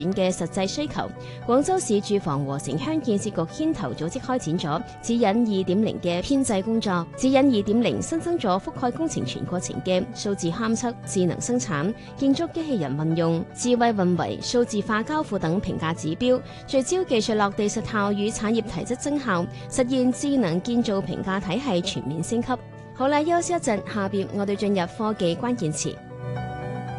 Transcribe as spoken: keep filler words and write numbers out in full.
嘅實際需求，廣州市住房和城鄉建設局牽頭組織開展咗指引二點零嘅編製工作。指引二點零新增咗覆蓋工程全過程嘅數字勘測、智能生產、建築機器人運用、智慧運維、數字化交付等評價指標，聚焦技術落地實效與產業提質增效，實現智能建造評價體系全面升級。好啦，休息一陣，下邊我哋進入科技關鍵詞。